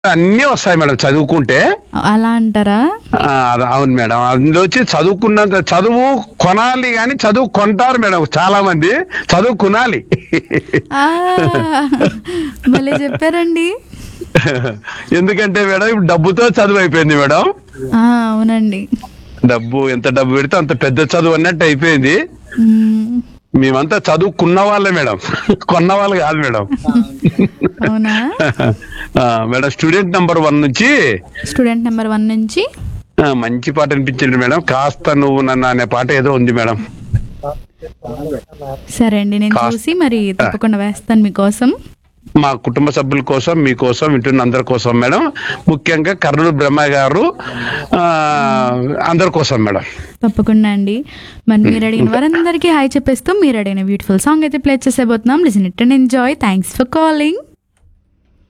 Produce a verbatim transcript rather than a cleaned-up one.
అన్నీ వస్తాయి మేడం చదువుకుంటే. అలా అంటారా? ఆ, అది అవును మేడం. అందులో వచ్చి చదువుకున్నంత చదువు కొనాలి కానీ చదువు కొంటారు మేడం చాలా మంది. చదువు కొనాలి. ఆ, భలే చెప్పారండి. ఎందుకంటే మేడం ఇప్పుడు డబ్బుతో చదువు అయిపోయింది మేడం. ఆ, అవునండి. డబ్బు ఎంత డబ్బు పెడితే అంత పెద్ద చదువు అన్నట్టు అయిపోయింది. మ్మ్. మేమంతా చదువుకున్న వాళ్ళే మేడం, కొన్న వాళ్ళు కాదు మేడం. అవునా? ఆ, మేడం స్టూడెంట్ నంబర్ వన్ నుంచి స్టూడెంట్ నెంబర్ వన్ నుంచి ఆ, మంచి పాట అనిపించింది మేడం. కాస్త నువ్వు నన్ను అనే పాట ఏదో ఉంది మేడం. సరే అండి, నేను కాస్త- చూసి మరి తప్పకుండా వేస్తాను మీకోసం. మా కుటుంబ సభ్యుల కోసం, మీకోసం, వింటున్న అందరి కోసం మేడం. ముఖ్యంగా కర్నూలు బ్రహ్మ గారు ఆ, అందరి కోసం మేడం. తప్పకుండా అండి. మరి మీరు అడిగిన వారందరికీ హాయ్ చెప్పేస్తూ మీరు అడిగిన బ్యూటిఫుల్ సాంగ్ అయితే play చేసేబోతున్నాం. Listen it and enjoy. Thanks for calling.